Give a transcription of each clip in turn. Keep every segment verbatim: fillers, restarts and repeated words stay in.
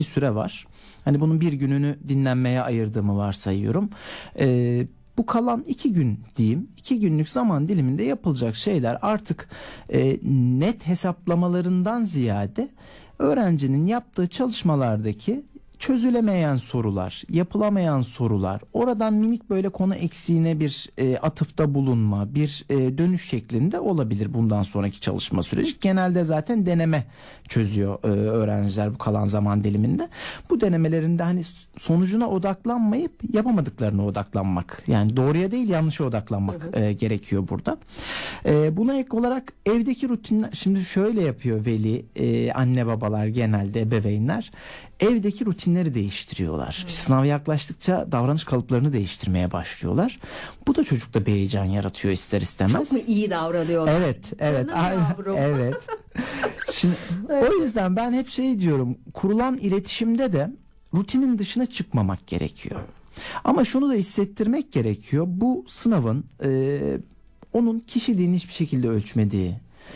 bir süre var. Hani bunun bir gününü dinlenmeye ayırdığımı varsayıyorum. Ee, bu kalan iki gün diyeyim, iki günlük zaman diliminde yapılacak şeyler artık e, net hesaplamalarından ziyade öğrencinin yaptığı çalışmalardaki çözülemeyen sorular, yapılamayan sorular, oradan minik böyle konu eksiğine bir e, atıfta bulunma, bir e, dönüş şeklinde olabilir bundan sonraki çalışma süreci. Genelde zaten deneme çözüyor e, öğrenciler bu kalan zaman diliminde. Bu denemelerinde hani sonucuna odaklanmayıp yapamadıklarına odaklanmak. Yani doğruya değil yanlışa odaklanmak hı hı. E, gerekiyor burada. E, buna ek olarak evdeki rutinler, şimdi şöyle yapıyor veli, e, anne babalar genelde ebeveynler. Evdeki rutinleri değiştiriyorlar. Hmm. Sınav yaklaştıkça davranış kalıplarını değiştirmeye başlıyorlar. Bu da çocukta bir heyecan yaratıyor ister istemez. Çok mu iyi davranıyorlar? Evet, evet. Aynen, evet. Şimdi evet. O yüzden ben hep şey diyorum. Kurulan iletişimde de rutinin dışına çıkmamak gerekiyor. Ama şunu da hissettirmek gerekiyor. Bu sınavın e, onun kişiliğini hiçbir şekilde ölçmediği,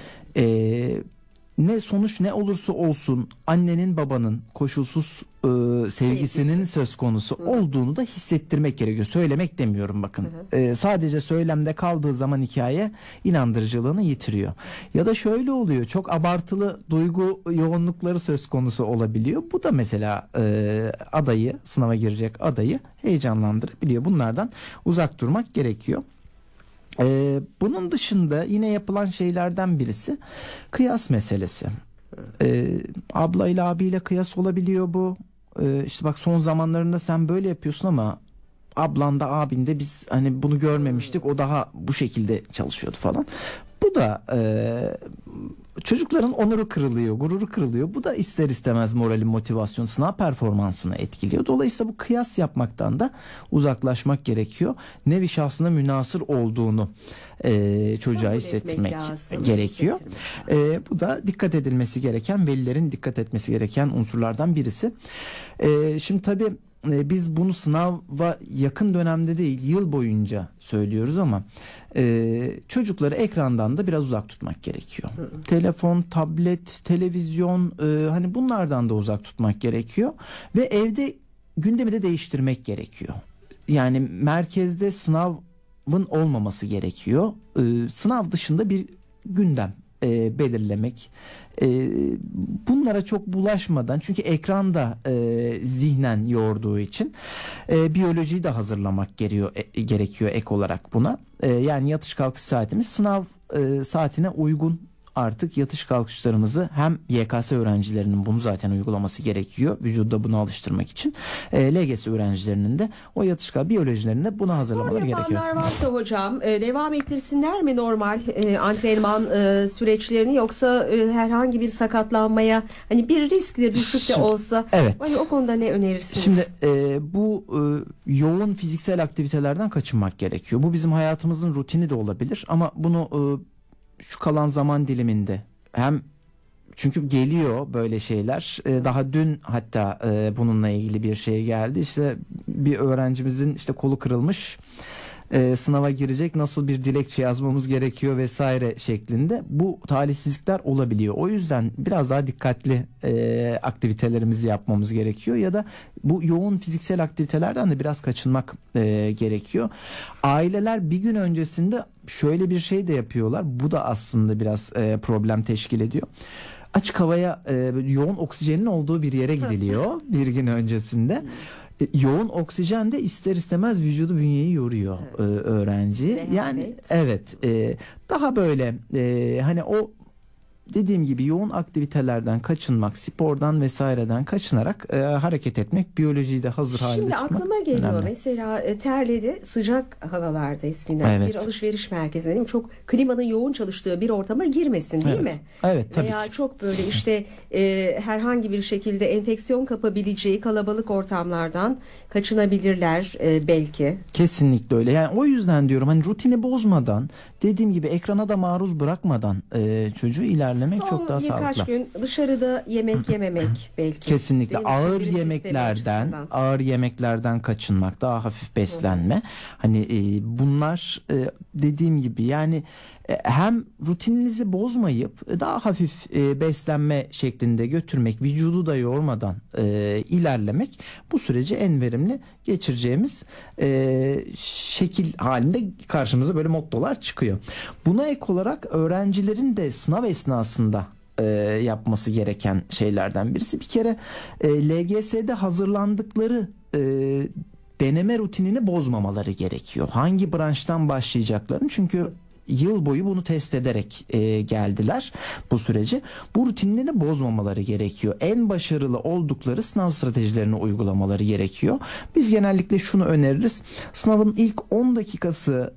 eee ne sonuç ne olursa olsun annenin babanın koşulsuz e, sevgisinin Sevgisi. söz konusu hı. olduğunu da hissettirmek gerekiyor. Söylemek demiyorum bakın. Hı hı. E, sadece söylemde kaldığı zaman hikaye inandırıcılığını yitiriyor. Ya da şöyle oluyor, çok abartılı duygu yoğunlukları söz konusu olabiliyor. Bu da mesela e, adayı, sınava girecek adayı heyecanlandırabiliyor. Bunlardan uzak durmak gerekiyor. Ee, bunun dışında yine yapılan şeylerden birisi kıyas meselesi. Ee, ablayla abiyle kıyas olabiliyor bu. Ee, işte bak son zamanlarında sen böyle yapıyorsun ama ablan da abin de biz hani bunu görmemiştik, o daha bu şekilde çalışıyordu falan. Bu da e, çocukların onuru kırılıyor, gururu kırılıyor. Bu da ister istemez moralin, motivasyon, sınav performansını etkiliyor. Dolayısıyla bu kıyas yapmaktan da uzaklaşmak gerekiyor. Nevi şahsına münasır olduğunu e, çocuğa Kabul hissettirmek lazım, gerekiyor. E, bu da dikkat edilmesi gereken, velilerin dikkat etmesi gereken unsurlardan birisi. E, şimdi tabii biz bunu sınava yakın dönemde değil, yıl boyunca söylüyoruz ama e, çocukları ekrandan da biraz uzak tutmak gerekiyor. Hı hı. Telefon, tablet, televizyon, e, hani bunlardan da uzak tutmak gerekiyor ve evde gündemi de değiştirmek gerekiyor. Yani merkezde sınavın olmaması gerekiyor. E, sınav dışında bir gündem e, belirlemek. E, bunlara çok bulaşmadan, çünkü ekranda e, zihnen yorduğu için e, biyolojiyi de hazırlamak gerekiyor, e, gerekiyor ek olarak buna. E, yani yatış kalkış saatimiz sınav e, saatine uygun. Artık yatış kalkışlarımızı hem Y K S öğrencilerinin bunu zaten uygulaması gerekiyor. Vücuda bunu alıştırmak için. E, L G S öğrencilerinin de o yatış kalkış biyolojilerinde bunu hazırlamaları gerekiyor. Spor yapanlar varsa hocam e, devam ettirsinler mi normal e, antrenman e, süreçlerini, yoksa e, herhangi bir sakatlanmaya, hani bir riskli düşük de olsa evet. Hani o konuda ne önerirsiniz? Şimdi e, bu e, yoğun fiziksel aktivitelerden kaçınmak gerekiyor. Bu bizim hayatımızın rutini de olabilir ama bunu e, şu kalan zaman diliminde hem çünkü geliyor böyle şeyler. Ee, daha dün hatta e, bununla ilgili bir şey geldi. İşte bir öğrencimizin işte kolu kırılmış. Ee, sınava girecek, nasıl bir dilekçe yazmamız gerekiyor vesaire şeklinde. Bu talihsizlikler olabiliyor. O yüzden biraz daha dikkatli e, aktivitelerimizi yapmamız gerekiyor ya da bu yoğun fiziksel aktivitelerden de biraz kaçınmak e, gerekiyor. Aileler bir gün öncesinde şöyle bir şey de yapıyorlar. Bu da aslında biraz e, problem teşkil ediyor. Açık havaya e, yoğun oksijenin olduğu bir yere gidiliyor bir gün öncesinde. E, yoğun oksijen de ister istemez vücudu, bünyeyi yoruyor evet. e, öğrenci. Rehavet. Yani evet e, daha böyle e, hani o dediğim gibi yoğun aktivitelerden kaçınmak, spordan vesaireden kaçınarak e, hareket etmek, biyolojiyi de hazır halde tutmak. Şimdi aklıma geliyor önemli. Mesela e, Terle'de sıcak havalarda eskiden evet. bir alışveriş merkezinde çok klimanın yoğun çalıştığı bir ortama girmesin değil evet. mi? Evet tabii Veya ki. çok böyle işte e, herhangi bir şekilde enfeksiyon kapabileceği kalabalık ortamlardan kaçınabilirler e, belki. Kesinlikle öyle. Yani o yüzden diyorum hani rutini bozmadan, dediğim gibi ekrana da maruz bırakmadan e, çocuğu ilerlemek Son çok daha sağlıklı. Son birkaç gün dışarıda yemek yememek belki. Kesinlikle ağır yemeklerden, ağır yemeklerden kaçınmak, daha hafif beslenme. Hı hı. Hani e, bunlar e, dediğim gibi yani E, hem rutininizi bozmayıp daha hafif e, beslenme şeklinde götürmek, vücudu da yormadan e, ilerlemek bu süreci en verimli geçireceğimiz e, şekil halinde karşımıza böyle mottolar çıkıyor. Buna ek olarak öğrencilerin de sınav esnasında e, yapması gereken şeylerden birisi, bir kere e, L G S'de hazırlandıkları e, deneme rutinini bozmamaları gerekiyor. Hangi branştan başlayacaklarını, çünkü yıl boyu bunu test ederek e, geldiler bu süreci. Bu rutinlerini bozmamaları gerekiyor. En başarılı oldukları sınav stratejilerini uygulamaları gerekiyor. Biz genellikle şunu öneririz. Sınavın ilk on dakikası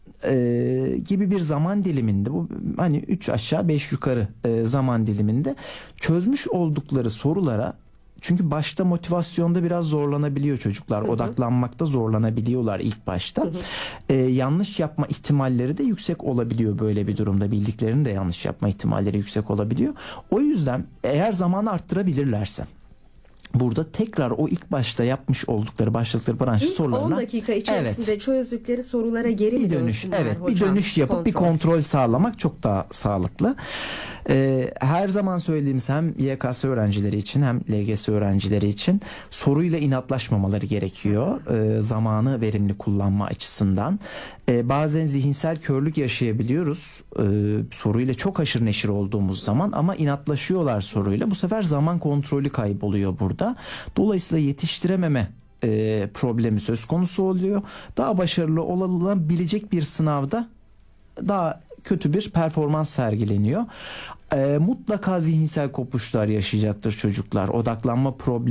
e, gibi bir zaman diliminde, bu hani üç aşağı beş yukarı e, zaman diliminde çözmüş oldukları sorulara, çünkü başta motivasyonda biraz zorlanabiliyor çocuklar. Hı hı. Odaklanmakta zorlanabiliyorlar ilk başta. Hı hı. Ee, yanlış yapma ihtimalleri de yüksek olabiliyor böyle bir durumda. Bildiklerini de yanlış yapma ihtimalleri yüksek olabiliyor. O yüzden eğer zamanı arttırabilirlerse, burada tekrar o ilk başta yapmış oldukları, başladıkları branşı sorularına on dakika içerisinde evet, çözdükleri sorulara geri bir mi dönüş, evet, hocam? bir dönüş yapıp kontrol. bir kontrol sağlamak çok daha sağlıklı. Ee, her zaman söylediğimiz, hem Y K S öğrencileri için hem L G S öğrencileri için soruyla inatlaşmamaları gerekiyor. Ee, zamanı verimli kullanma açısından. Ee, bazen zihinsel körlük yaşayabiliyoruz. Ee, soruyla çok haşır neşir olduğumuz zaman, ama inatlaşıyorlar soruyla. Bu sefer zaman kontrolü kayboluyor burada. Dolayısıyla yetiştirememe e, problemi söz konusu oluyor. Daha başarılı olabilecek bir sınavda daha kötü bir performans sergileniyor. E, mutlaka zihinsel kopuşlar yaşayacaktır çocuklar. Odaklanma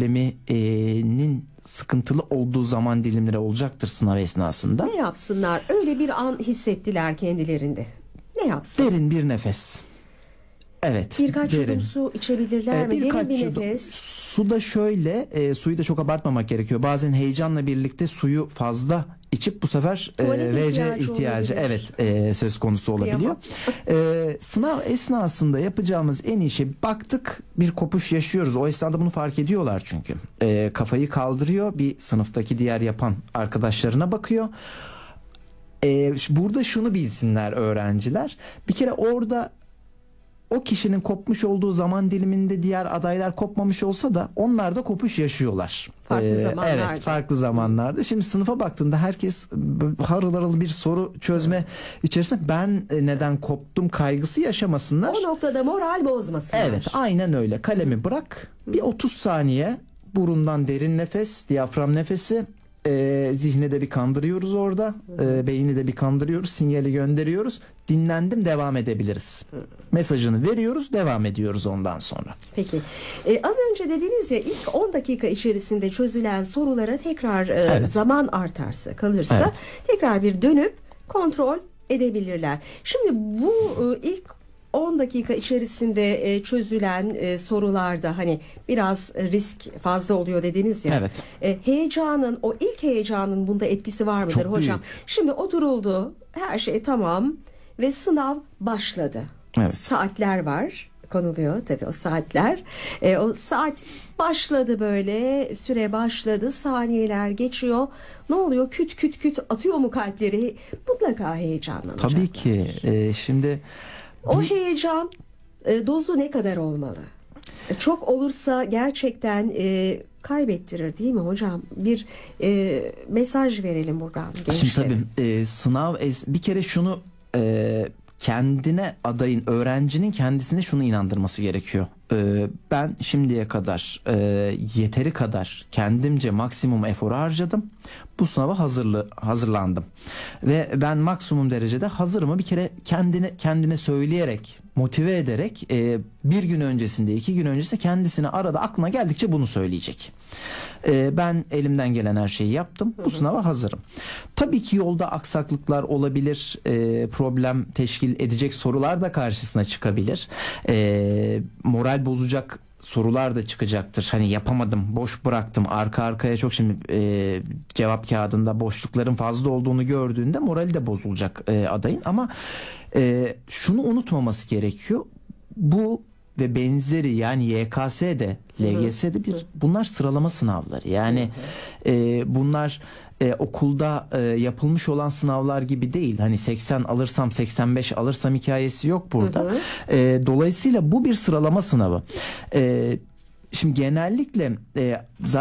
probleminin sıkıntılı olduğu zaman dilimleri olacaktır sınav esnasında. Ne yapsınlar? Öyle bir an hissettiler kendilerinde. Ne yapsın? Derin bir nefes. Evet. Birkaç yudum su içebilirler ee, mi? Derin bir yudum, nefes. Su da şöyle, e, suyu da çok abartmamak gerekiyor. Bazen heyecanla birlikte suyu fazla içip bu sefer e, V C ihtiyacı evet e, söz konusu olabiliyor. e, sınav esnasında yapacağımız en iyi şey, baktık bir kopuş yaşıyoruz. O esnada bunu fark ediyorlar çünkü. E, kafayı kaldırıyor, bir sınıftaki diğer yapan arkadaşlarına bakıyor. E, burada şunu bilsinler öğrenciler. Bir kere orada o kişinin kopmuş olduğu zaman diliminde diğer adaylar kopmamış olsa da onlar da kopuş yaşıyorlar. Farklı ee, zamanlarda. Evet, farklı zamanlarda. Şimdi sınıfa baktığında herkes harıl harıl bir soru çözme içerisinde ben neden koptum kaygısı yaşamasınlar. O noktada moral bozmasınlar. Evet, aynen öyle. Kalemi bırak. Bir otuz saniye burundan derin nefes, diyafram nefesi. E, zihni de bir kandırıyoruz orada. E, beyni de bir kandırıyoruz. Sinyali gönderiyoruz. Dinlendim, devam edebiliriz. Mesajını veriyoruz, devam ediyoruz ondan sonra. Peki. Ee, az önce dediniz ya, ilk on dakika içerisinde çözülen sorulara tekrar e, evet. zaman artarsa, kalırsa evet. tekrar bir dönüp kontrol edebilirler. Şimdi bu e, ilk on dakika içerisinde e, çözülen e, sorularda hani biraz risk fazla oluyor dediniz ya. Evet. E, heyecanın, o ilk heyecanın bunda etkisi var mıdır Çok hocam? büyük. Şimdi oturuldu, her şey tamam ve sınav başladı. Evet. Saatler var, konuluyor tabii o saatler. E, o saat başladı, böyle süre başladı, saniyeler geçiyor. Ne oluyor? Küt küt küt atıyor mu kalpleri? Mutlaka heyecanlanacaklar. Tabii ki. E, şimdi o heyecan e, dozu ne kadar olmalı? E, çok olursa gerçekten e, kaybettirir değil mi hocam? Bir e, mesaj verelim buradan gençlere. Şimdi tabii e, sınav bir kere şunu e, kendine, adayın, öğrencinin kendisine şunu inandırması gerekiyor. E, ben şimdiye kadar e, yeteri kadar kendimce maksimum eforu harcadım. Bu sınava hazırlı, hazırlandım. Ve ben maksimum derecede hazırımı bir kere kendine kendine söyleyerek, motive ederek e, bir gün öncesinde, iki gün öncesinde kendisine arada aklına geldikçe bunu söyleyecek. E, ben elimden gelen her şeyi yaptım. Bu sınava hazırım. Tabii ki yolda aksaklıklar olabilir. E, problem teşkil edecek sorular da karşısına çıkabilir. E, moral bozacak sorular da çıkacaktır. Hani yapamadım, boş bıraktım, arka arkaya çok, şimdi e, cevap kağıdında boşlukların fazla olduğunu gördüğünde morali de bozulacak e, adayın. Ama e, şunu unutmaması gerekiyor. Bu ve benzeri, yani Y K S'de, L G S'de bir bunlar sıralama sınavları. Yani e, bunlar e, okulda e, yapılmış olan sınavlar gibi değil. Hani seksen alırsam seksen beş alırsam hikayesi yok burada. Hı hı. E, dolayısıyla bu bir sıralama sınavı. E, şimdi genellikle e, zaten